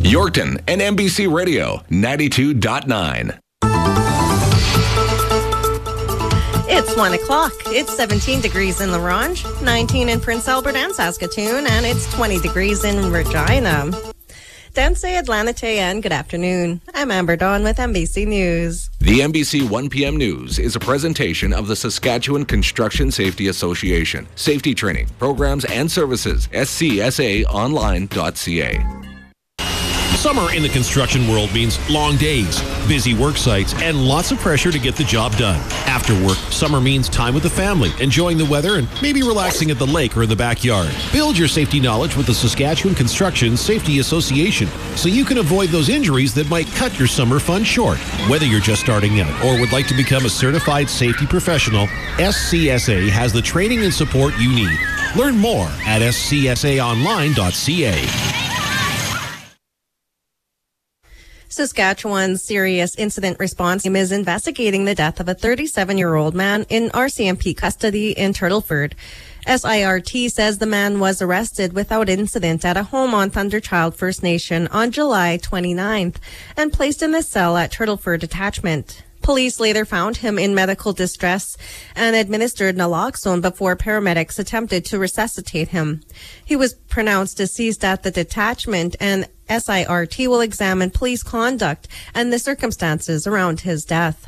Yorkton and MBC Radio 92.9. It's 1 o'clock. It's 17 degrees in La Ronge, 19 in Prince Albert and Saskatoon, and it's 20 degrees in Regina. Danse Atlanite and good afternoon. I'm Amber Dawn with MBC News. The MBC 1 p.m. News is a presentation of the Saskatchewan Construction Safety Association. Safety training, programs and services, scsaonline.ca. Summer in the construction world means long days, busy work sites, and lots of pressure to get the job done. After work, summer means time with the family, enjoying the weather, and maybe relaxing at the lake or in the backyard. Build your safety knowledge with the Saskatchewan Construction Safety Association so you can avoid those injuries that might cut your summer fun short. Whether you're just starting out or would like to become a certified safety professional, SCSA has the training and support you need. Learn more at scsaonline.ca. Saskatchewan's Serious Incident Response Team is investigating the death of a 37-year-old man in RCMP custody in Turtleford. SIRT says the man was arrested without incident at a home on Thunderchild First Nation on July 29th and placed in a cell at Turtleford Detachment. Police later found him in medical distress and administered naloxone before paramedics attempted to resuscitate him. He was pronounced deceased at the detachment, and SIRT will examine police conduct and the circumstances around his death.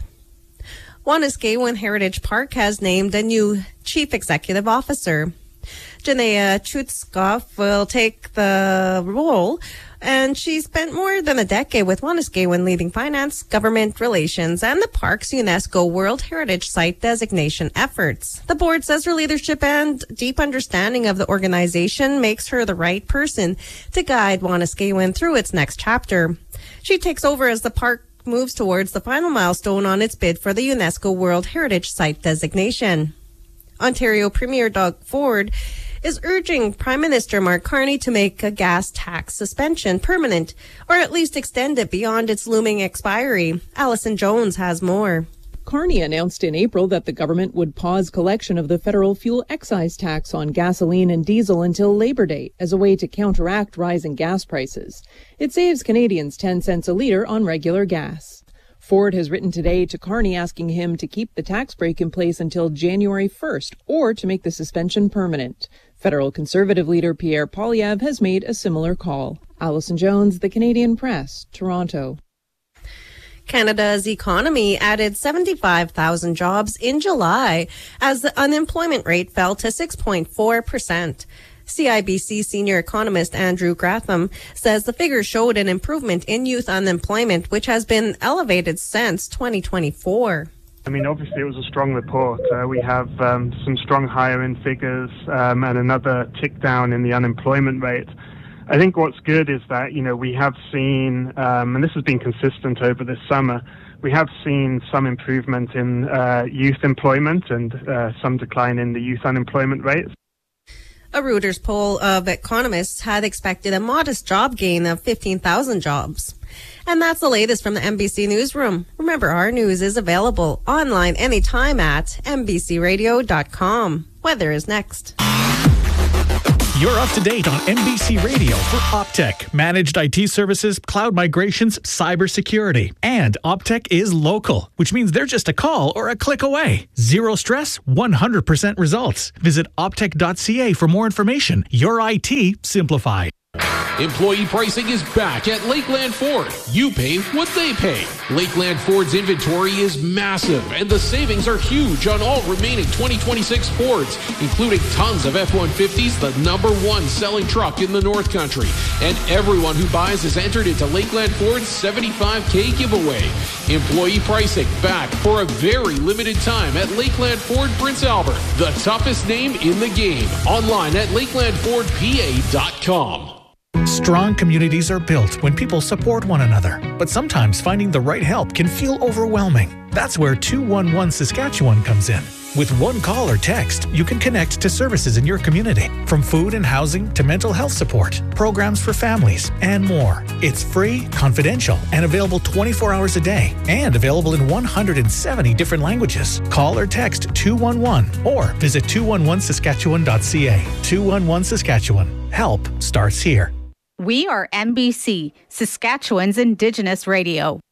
Wanuskewin Heritage Park has named a new chief executive officer. Janea Chutskov will take the role, and she spent more than a decade with Wanuskewin leading finance, government relations, and the park's UNESCO World Heritage Site designation efforts. The board says her leadership and deep understanding of the organization makes her the right person to guide Wanuskewin through its next chapter. She takes over as the park moves towards the final milestone on its bid for the UNESCO World Heritage Site designation. Ontario Premier Doug Ford is urging Prime Minister Mark Carney to make a gas tax suspension permanent, or at least extend it beyond its looming expiry. Alison Jones has more. Carney announced in April that the government would pause collection of the federal fuel excise tax on gasoline and diesel until Labor Day as a way to counteract rising gas prices. It saves Canadians 10 cents a litre on regular gas. Ford has written today to Carney asking him to keep the tax break in place until January 1st or to make the suspension permanent. Federal Conservative leader Pierre Poilievre has made a similar call. Alison Jones, The Canadian Press, Toronto. Canada's economy added 75,000 jobs in July as the unemployment rate fell to 6.4%. CIBC senior economist Andrew Gratham says the figures showed an improvement in youth unemployment, which has been elevated since 2024. I mean, obviously it was a strong report. We have some strong hiring figures and another tick down in the unemployment rate. I think what's good is that, we have seen, and this has been consistent over this summer, we have seen some improvement in youth employment and some decline in the youth unemployment rates. A Reuters poll of economists had expected a modest job gain of 15,000 jobs. And that's the latest from the MBC Newsroom. Remember, our news is available online anytime at mbcradio.com. Weather is next. You're up to date on MBC Radio for Optech, managed IT services, cloud migrations, cybersecurity. And Optech is local, which means they're just a call or a click away. Zero stress, 100% results. Visit optech.ca for more information. Your IT simplified. Employee pricing is back at Lakeland Ford. You pay what they pay. Lakeland Ford's inventory is massive, and the savings are huge on all remaining 2026 Fords, including tons of F-150s, the #1 selling truck in the North Country. And everyone who buys is entered into Lakeland Ford's $75K giveaway. Employee pricing back for a very limited time at Lakeland Ford Prince Albert, the toughest name in the game. Online at lakelandfordpa.com. Strong communities are built when people support one another, but sometimes finding the right help can feel overwhelming. That's where 211 Saskatchewan comes in. With one call or text, you can connect to services in your community, from food and housing to mental health support, programs for families, and more. It's free, confidential, and available 24 hours a day, and available in 170 different languages. Call or text 211 or visit 211saskatchewan.ca. 211 Saskatchewan. Help starts here. We are NBC, Saskatchewan's Indigenous Radio.